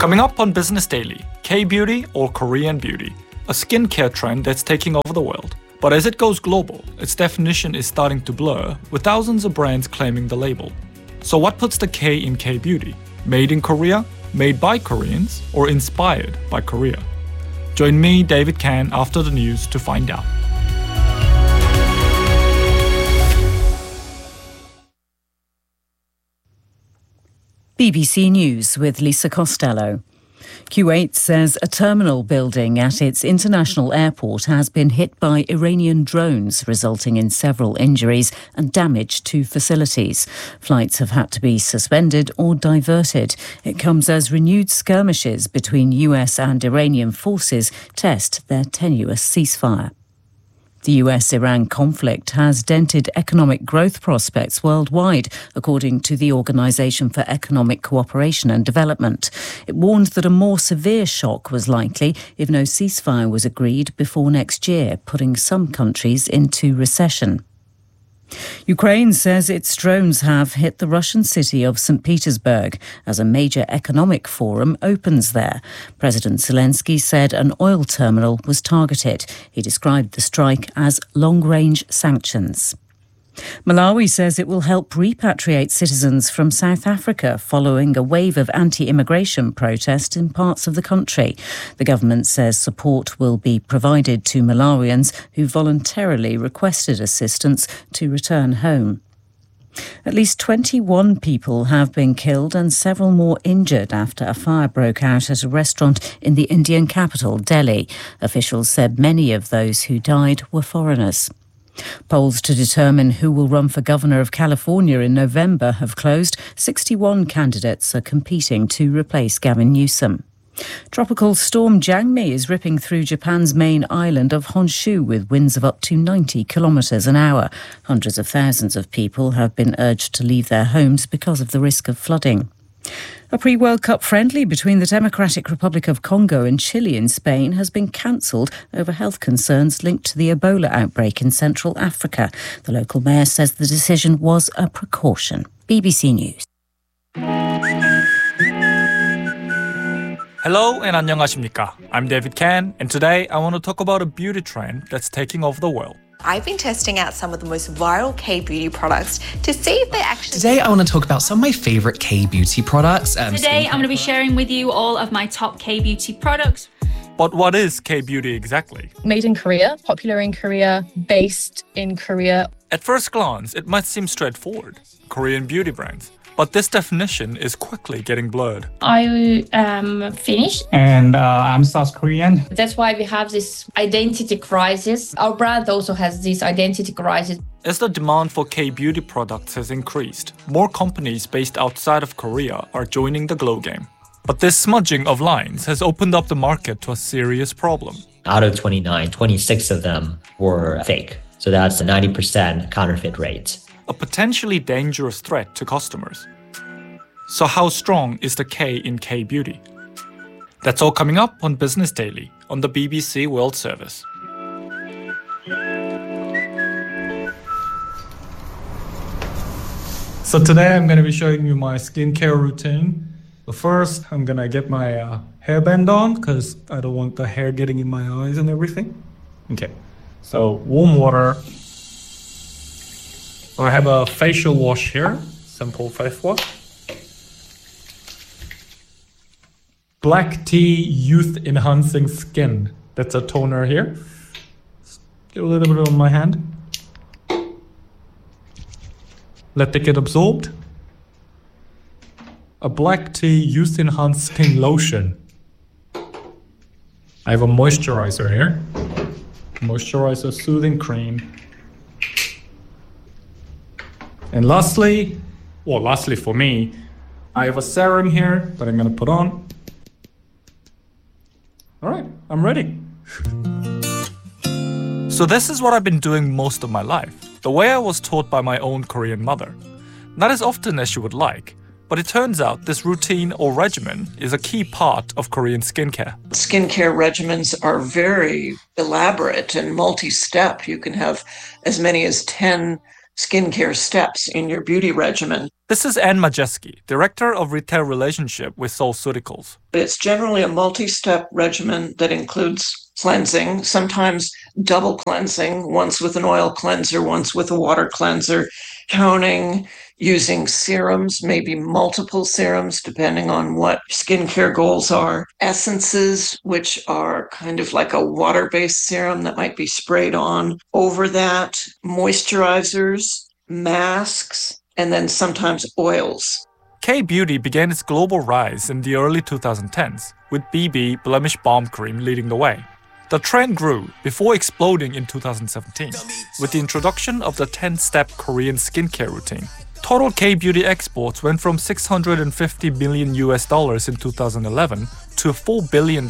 Coming up on Business Daily, K-beauty or Korean beauty, a skincare trend that's taking over the world. But as it goes global, its definition is starting to blur, with thousands of brands claiming the label. So what puts the K in K-beauty? Made in Korea, made by Koreans, or inspired by Korea? Join me, David Can, after the news to find out. BBC News with Lisa Costello. Kuwait says a terminal building at its international airport has been hit by Iranian drones, resulting in several injuries and damage to facilities. Flights have had to be suspended or diverted. It comes as renewed skirmishes between US and Iranian forces test their tenuous ceasefire. The US-Iran conflict has dented economic growth prospects worldwide, according to the Organisation for Economic Cooperation and Development. It warned that a more severe shock was likely if no ceasefire was agreed before next year, putting some countries into recession. Ukraine says its drones have hit the Russian city of St. Petersburg as a major economic forum opens there. President Zelensky said an oil terminal was targeted. He described the strike as long-range sanctions. Malawi says it will help repatriate citizens from South Africa following a wave of anti-immigration protest in parts of the country. The government says support will be provided to Malawians who voluntarily requested assistance to return home. At least 21 people have been killed and several more injured after a fire broke out at a restaurant in the Indian capital, Delhi. Officials said many of those who died were foreigners. Polls to determine who will run for governor of California in November have closed. 61 candidates are competing to replace Gavin Newsom. Tropical storm Jangmi is ripping through Japan's main island of Honshu with winds of up to 90 kilometres an hour. Hundreds of thousands of people have been urged to leave their homes because of the risk of flooding. A pre-World Cup friendly between the Democratic Republic of Congo and Chile in Spain has been cancelled over health concerns linked to the Ebola outbreak in Central Africa. The local mayor says the decision was a precaution. BBC News. Hello and 안녕하십니까. I'm David Can, and today I want to talk about a beauty trend that's taking over the world. I've been testing out some of the most viral K-beauty products to see if they actually... Today I want to talk about some of my favourite K-beauty products. Today I'm going to be sharing with you all of my top K-beauty products. But what is K-beauty exactly? Made in Korea, popular in Korea, based in Korea. At first glance, it might seem straightforward. Korean beauty brands. But this definition is quickly getting blurred. I am Finnish. And I'm South Korean. That's why we have this identity crisis. Our brand also has this identity crisis. As the demand for K-beauty products has increased, more companies based outside of Korea are joining the glow game. But this smudging of lines has opened up the market to a serious problem. Out of 29, 26 of them were fake. So that's a 90% counterfeit rate. A potentially dangerous threat to customers. So how strong is the K in K-beauty? That's all coming up on Business Daily on the BBC World Service. So today I'm going to be showing you my skincare routine. But first, I'm going to get my hairband on because I don't want the hair getting in my eyes and everything. Okay, so warm water. I have a facial wash here, simple face wash. Black Tea Youth Enhancing Skin. That's a toner here. Get a little bit on my hand. Let it get absorbed. A Black Tea Youth Enhancing Lotion. I have a moisturizer here. Moisturizer Soothing Cream. And lastly for me, I have a serum here that I'm going to put on. All right, I'm ready. So this is what I've been doing most of my life, the way I was taught by my own Korean mother. Not as often as she would like, but it turns out this routine or regimen is a key part of Korean skincare. Skincare regimens are very elaborate and multi-step. You can have as many as 10 skincare steps in your beauty regimen. This is Anne Majeski, Director of Retail Relationship with SoulCeuticals. It's generally a multi-step regimen that includes cleansing, sometimes double cleansing, once with an oil cleanser, once with a water cleanser, toning, using serums, maybe multiple serums, depending on what skincare goals are. Essences, which are kind of like a water-based serum that might be sprayed on over that. Moisturizers, masks, and then sometimes oils. K-Beauty began its global rise in the early 2010s, with BB Blemish Balm Cream leading the way. The trend grew before exploding in 2017, with the introduction of the 10-step Korean skincare routine. Total K-Beauty exports went from $650 million in 2011 to $4 billion in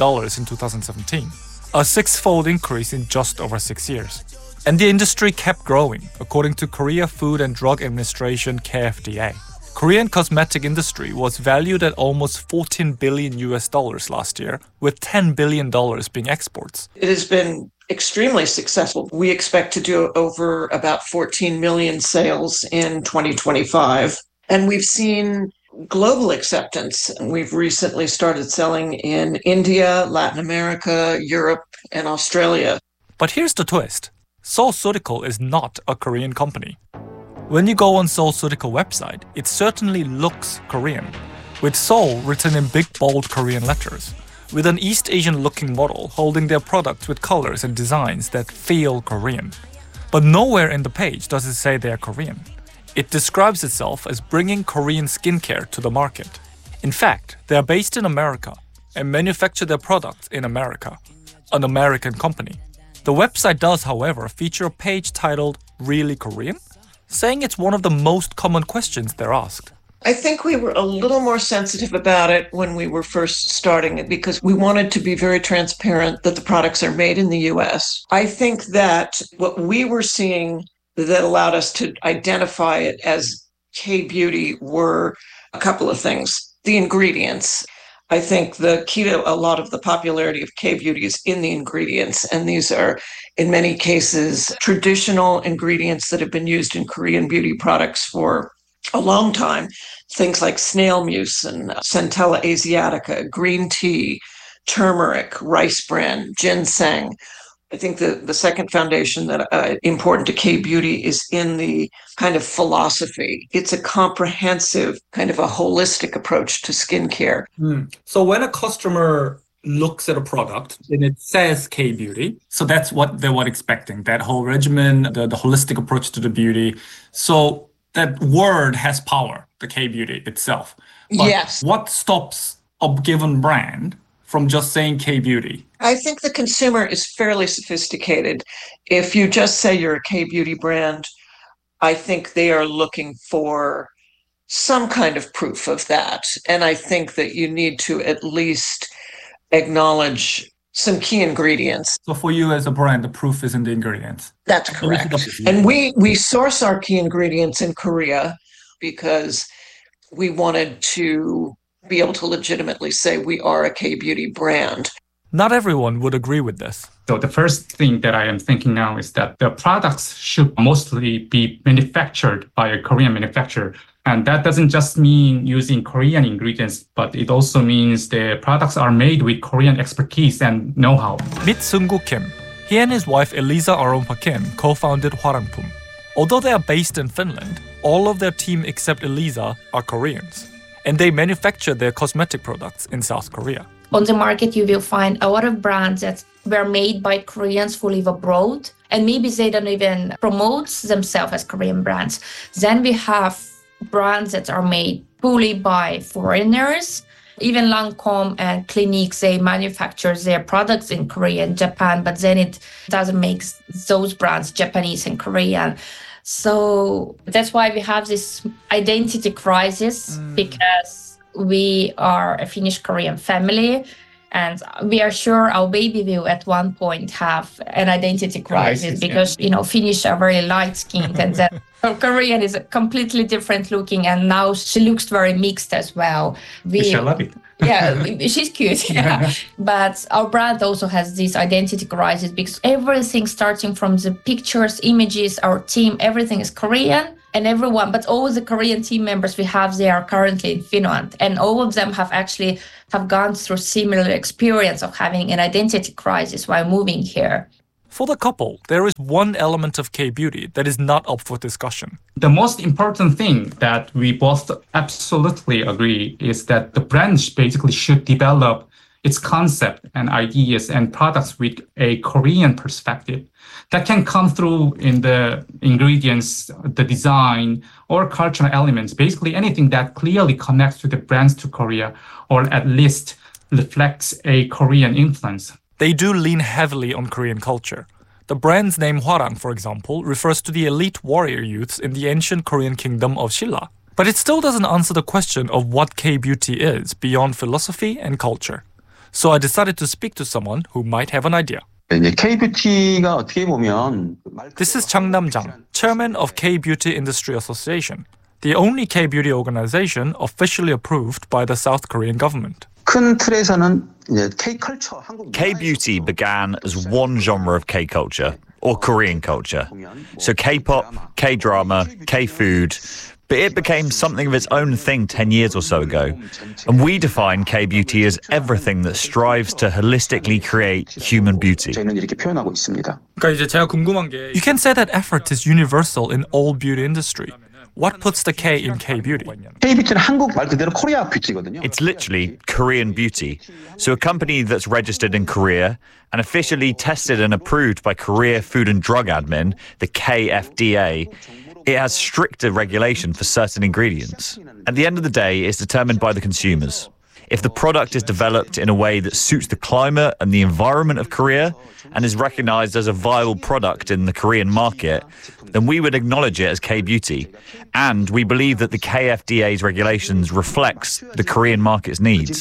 2017, a six-fold increase in just over 6 years. And the industry kept growing, according to Korea Food and Drug Administration (KFDA). Korean cosmetic industry was valued at almost $14 billion last year, with $10 billion being exports. It has been extremely successful. We expect to do over about 14 million sales in 2025. And we've seen global acceptance. We've recently started selling in India, Latin America, Europe, and Australia. But here's the twist. SoulCeutical is not a Korean company. When you go on SoulCeutical website, it certainly looks Korean, with Seoul written in big bold Korean letters, with an East Asian-looking model holding their products with colors and designs that feel Korean. But nowhere in the page does it say they are Korean. It describes itself as bringing Korean skincare to the market. In fact, they are based in America and manufacture their products in America, an American company. The website does, however, feature a page titled Really Korean?, saying it's one of the most common questions they're asked. I think we were a little more sensitive about it when we were first starting it because we wanted to be very transparent that the products are made in the US. I think that what we were seeing that allowed us to identify it as K-Beauty were a couple of things. The ingredients. I think the key to a lot of the popularity of K-Beauty is in the ingredients, and these are, in many cases, traditional ingredients that have been used in Korean beauty products for a long time. Things like snail mucin, Centella asiatica, green tea, turmeric, rice bran, ginseng. I think the second foundation that important to K-Beauty is in the kind of philosophy. It's a comprehensive, kind of a holistic approach to skincare. So when a customer looks at a product and it says K-Beauty, so that's what they were expecting, that whole regimen, the holistic approach to the beauty. So that word has power, the K-Beauty itself. But yes. What stops a given brand from just saying K-Beauty? I think the consumer is fairly sophisticated. If you just say you're a K-Beauty brand, I think they are looking for some kind of proof of that. And I think that you need to at least acknowledge some key ingredients. So for you as a brand, the proof is in the ingredients? That's correct. And we source our key ingredients in Korea because we wanted to be able to legitimately say we are a K-Beauty brand. Not everyone would agree with this. So the first thing that I am thinking now is that the products should mostly be manufactured by a Korean manufacturer. And that doesn't just mean using Korean ingredients, but it also means the products are made with Korean expertise and know-how. Meet Seung-gu Kim. He and his wife Eliza Arompa Kim co-founded Hwarangpum. Although they are based in Finland, all of their team except Eliza are Koreans. And they manufacture their cosmetic products in South Korea. On the market, you will find a lot of brands that were made by Koreans who live abroad, and maybe they don't even promote themselves as Korean brands. Then we have brands that are made fully by foreigners. Even Lancome and Clinique, they manufacture their products in Korea and Japan, but then it doesn't make those brands Japanese and Korean. So that's why we have this identity crisis, because we are a Finnish-Korean family, and we are sure our baby will at one point have an identity crisis because, Finnish are very light-skinned, and then Her Korean is completely different looking, and now she looks very mixed as well. I love it. Yeah, she's cute. Yeah. But our brand also has this identity crisis because everything starting from the pictures, images, our team, everything is Korean. And everyone, but all the Korean team members we have, they are currently in Finland. And all of them have gone through similar experience of having an identity crisis while moving here. For the couple, there is one element of K-beauty that is not up for discussion. The most important thing that we both absolutely agree is that the brand basically should develop its concept and ideas and products with a Korean perspective. That can come through in the ingredients, the design, or cultural elements, basically anything that clearly connects to the brands to Korea, or at least reflects a Korean influence. They do lean heavily on Korean culture. The brand's name Hwarang, for example, refers to the elite warrior youths in the ancient Korean kingdom of Silla. But it still doesn't answer the question of what K-beauty is beyond philosophy and culture. So I decided to speak to someone who might have an idea. K-beauty가 어떻게 보면 This is Chang Nam-jang, chairman of K-Beauty Industry Association, the only K-beauty organization officially approved by the South Korean government. 큰 틀에서는 K-beauty began as one genre of K-culture, or Korean culture. So K-pop, K-drama, K-food, but it became something of its own thing 10 years or so ago. And we define K-beauty as everything that strives to holistically create human beauty. You can say that effort is universal in all beauty industry. What puts the K in K-beauty? K-beauty는 한국 말 그대로 코리아 뷰티거든요. It's literally Korean beauty. So a company that's registered in Korea and officially tested and approved by Korea Food and Drug Admin, the KFDA, it has stricter regulation for certain ingredients. At the end of the day, it's determined by the consumers. If the product is developed in a way that suits the climate and the environment of Korea and is recognized as a viable product in the Korean market, then we would acknowledge it as K-beauty. And we believe that the KFDA's regulations reflects the Korean market's needs.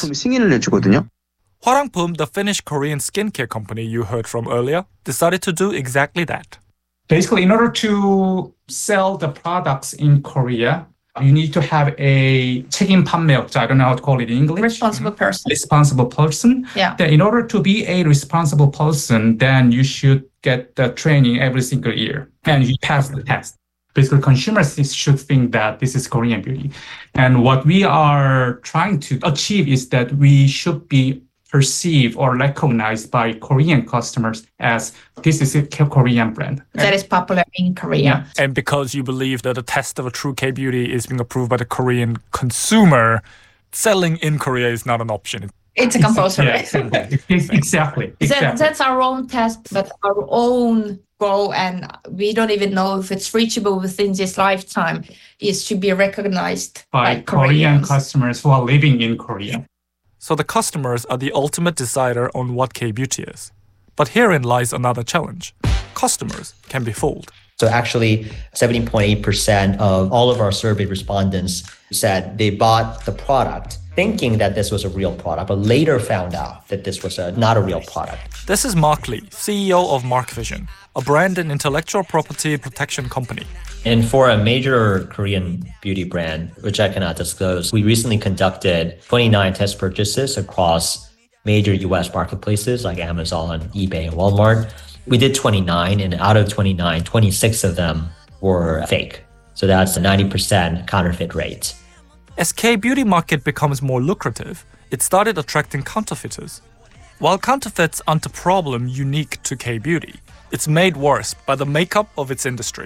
Hwarangpum, the Finnish Korean skincare company you heard from earlier, decided to do exactly that. Basically, in order to sell the products in Korea, you need to have a 책임 판매업자. I don't know how to call it in English. Responsible person. Responsible person. Yeah. Then in order to be a responsible person, then you should get the training every single year and you pass the test. Basically, consumers should think that this is Korean beauty. And what we are trying to achieve is that we should be perceived or recognized by Korean customers as this is a Korean brand. That is popular in Korea. And because you believe that the test of a true K-beauty is being approved by the Korean consumer, selling in Korea is not an option. It's a compulsory. Exactly. That's our own test, but our own goal, and we don't even know if it's reachable within this lifetime, is to be recognized by Korean customers who are living in Korea. So the customers are the ultimate decider on what K-beauty is. But herein lies another challenge. Customers can be fooled. So actually, 70.8% of all of our survey respondents said they bought the product thinking that this was a real product, but later found out that this was not a real product. This is Mark Lee, CEO of Mark Vision, a brand and intellectual property protection company. And for a major Korean beauty brand, which I cannot disclose, we recently conducted 29 test purchases across major US marketplaces like Amazon, eBay, and Walmart. We did 29, and out of 29, 26 of them were fake. So that's a 90% counterfeit rate. As K-beauty market becomes more lucrative, it started attracting counterfeiters. While counterfeits aren't a problem unique to K-beauty, it's made worse by the makeup of its industry.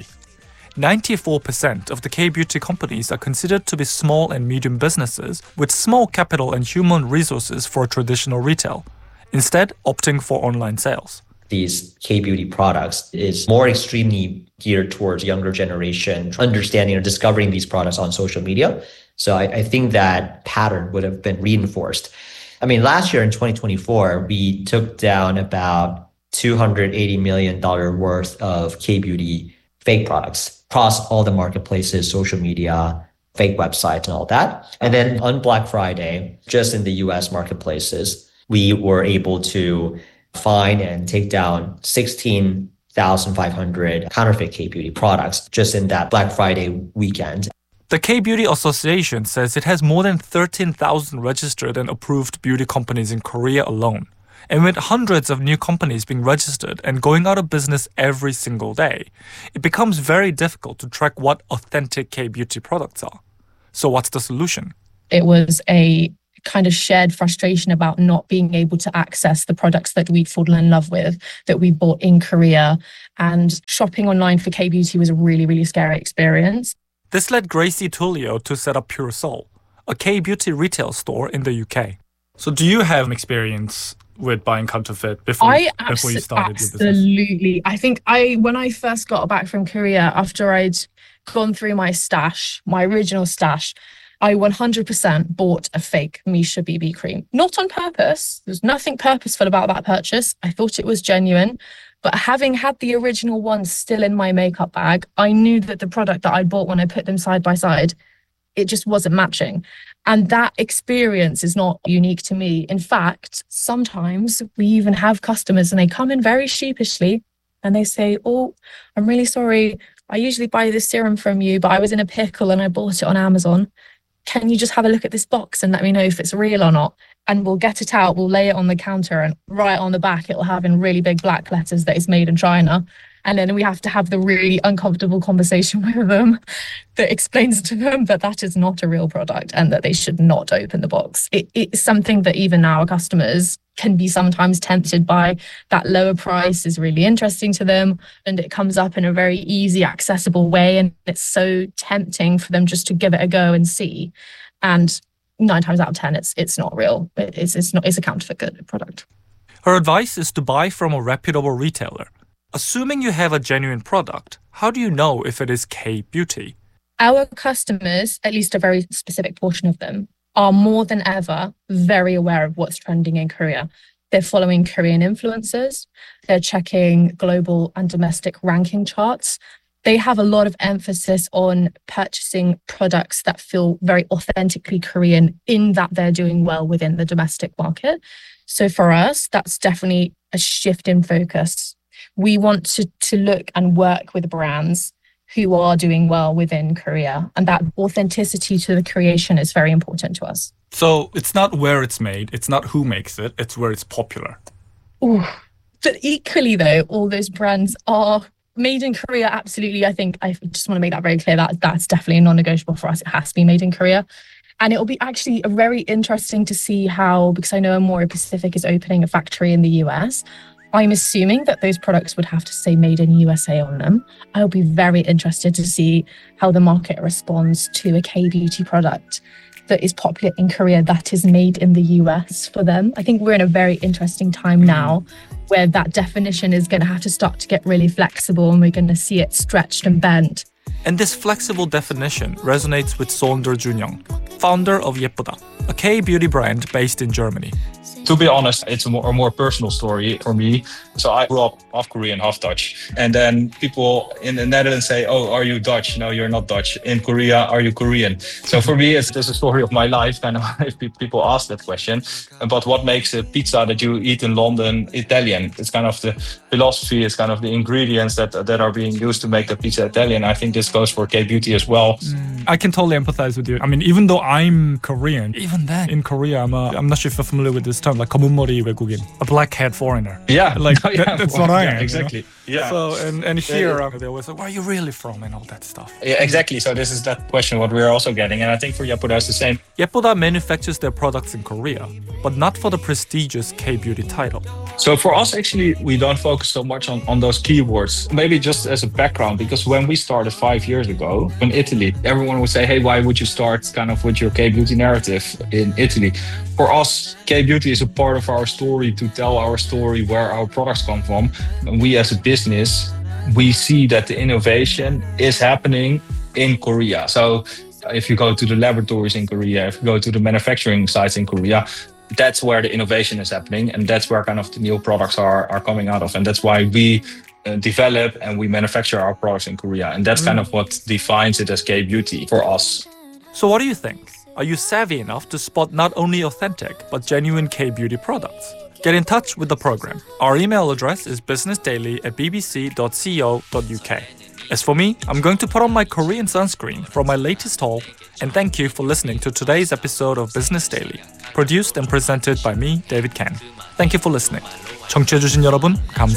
94% of the K-beauty companies are considered to be small and medium businesses with small capital and human resources for traditional retail, instead opting for online sales. These K-beauty products is more extremely geared towards younger generation, understanding or discovering these products on social media. So I think that pattern would have been reinforced. I mean, last year in 2024, we took down about $280 million worth of K-beauty fake products across all the marketplaces, social media, fake websites, and all that. And then on Black Friday, just in the US marketplaces, we were able to find and take down 16 1,500 counterfeit K-beauty products just in that Black Friday weekend. The K-Beauty Association says it has more than 13,000 registered and approved beauty companies in Korea alone. And with hundreds of new companies being registered and going out of business every single day, it becomes very difficult to track what authentic K-beauty products are. So what's the solution? It was a kind of shared frustration about not being able to access the products that we'd fallen in love with, that we bought in Korea. And shopping online for K-beauty was a really, really scary experience. This led Gracie Tullio to set up Pure Soul, a K-beauty retail store in the UK. So do you have experience with buying counterfeit before you started your business? Absolutely. I think when I first got back from Korea, after I'd gone through my stash, my original stash, I 100% bought a fake Misha BB cream. Not on purpose. There's nothing purposeful about that purchase. I thought it was genuine. But having had the original one still in my makeup bag, I knew that the product that I bought when I put them side by side, it just wasn't matching. And that experience is not unique to me. In fact, sometimes we even have customers and they come in very sheepishly and they say, "Oh, I'm really sorry. I usually buy this serum from you, but I was in a pickle and I bought it on Amazon. Can you just have a look at this box and let me know if it's real or not?" And we'll get it out, we'll lay it on the counter, and right on the back, it'll have in really big black letters that it's made in China. And then we have to have the really uncomfortable conversation with them that explains to them that that is not a real product and that they should not open the box. It's something that even our customers can be sometimes tempted by. That lower price is really interesting to them and it comes up in a very easy, accessible way. And it's so tempting for them just to give it a go and see. And 9 times out of 10, it's not real. It's a counterfeit product. Her advice is to buy from a reputable retailer. Assuming you have a genuine product, how do you know if it is K-beauty? Our customers, at least a very specific portion of them, are more than ever very aware of what's trending in Korea. They're following Korean influencers. They're checking global and domestic ranking charts. They have a lot of emphasis on purchasing products that feel very authentically Korean in that they're doing well within the domestic market. So for us, that's definitely a shift in focus. We want to look and work with brands who are doing well within Korea. And that authenticity to the creation is very important to us. So it's not where it's made, it's not who makes it, it's where it's popular. Ooh. But equally though, all those brands are made in Korea, absolutely. I think I just want to make that very clear that that's definitely a non-negotiable for us. It has to be made in Korea. And it will be actually very interesting to see how, because I know Amore Pacific is opening a factory in the US, I'm assuming that those products would have to say made in USA on them. I'll be very interested to see how the market responds to a K-beauty product that is popular in Korea that is made in the US for them. I think we're in a very interesting time now where that definition is going to have to start to get really flexible and we're going to see it stretched and bent. And this flexible definition resonates with Sonder Junyoung, founder of Yepuda, a K-beauty brand based in Germany. To be honest, it's a more personal story for me. So I grew up half Korean, half Dutch. And then people in the Netherlands say, "Oh, are you Dutch?" "No, you're not Dutch." "In Korea, are you Korean?" So for me, it's just a story of my life, kind of, if people ask that question. But what makes a pizza that you eat in London Italian? It's kind of the philosophy, it's kind of the ingredients that are being used to make the pizza Italian. I think this goes for K-beauty as well. I can totally empathize with you. I mean, even though I'm Korean, even then in Korea, I'm not sure if you're familiar with this term, like 검은 머리 외국인, a black-haired foreigner. Yeah, like that's what I am. Exactly. You know? Yeah. So and here they always say, "Where are you really from?" and all that stuff. Yeah, exactly. So this is that question what we're also getting, and I think for Yepuda it's the same. Yepuda manufactures their products in Korea, but not for the prestigious K-beauty title. So for us, actually, we don't focus so much on those keywords. Maybe just as a background, because when we started 5 years ago in Italy, everyone would say, "Hey, why would you start kind of with your K-beauty narrative in Italy?" For us, K-beauty is a part of our story to tell our story, where our products come from. And we as a business, we see that the innovation is happening in Korea. So if you go to the laboratories in Korea, if you go to the manufacturing sites in Korea, that's where the innovation is happening. And that's where kind of the new products are coming out of. And that's why we develop and we manufacture our products in Korea. And that's kind of what defines it as K-beauty for us. So what do you think? Are you savvy enough to spot not only authentic, but genuine K-beauty products? get in touch with the program. Our email address is businessdaily@bbc.co.uk. As for me, I'm going to put on my Korean sunscreen from my latest haul, and thank you for listening to today's episode of Business Daily, produced and presented by me, David Kan. Thank you for listening. 청취해주신 여러분, 감사합니다.